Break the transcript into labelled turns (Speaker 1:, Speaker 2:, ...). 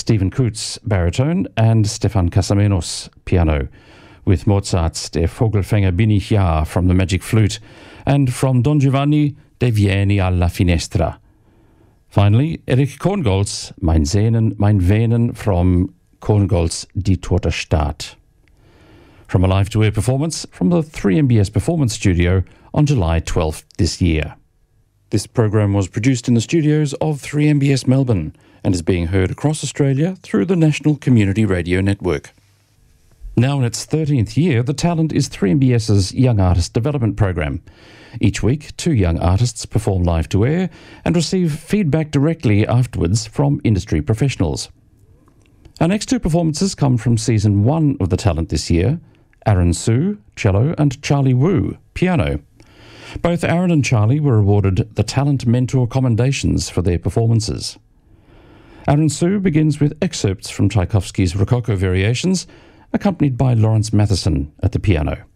Speaker 1: Stephen Coutts, baritone, and Stefan Casamenos, piano, with Mozart's Der Vogelfänger bin ich ja from the Magic Flute, and from Don Giovanni, De Vieni alla Finestra. Finally, Erich Korngold's Mein Sehnen, mein Venen from Korngold's Die Tote Stadt. From a live-to-air performance from the 3MBS Performance Studio on July 12th this year. This program was produced in the studios of 3MBS Melbourne and is being heard across Australia through the National Community Radio Network. Now in its 13th year, The Talent is 3MBS's Young Artist Development Program. Each week, 2 young artists perform live-to-air and receive feedback directly afterwards from industry professionals. Our next 2 performances come from Season 1 of The Talent this year, Aaron Su, cello, and Charlie Wu, piano. Both Aaron and Charlie were awarded the Talent Mentor Commendations for their performances. Aaron Su begins with excerpts from Tchaikovsky's Rococo Variations, accompanied by Lawrence Matheson at the piano.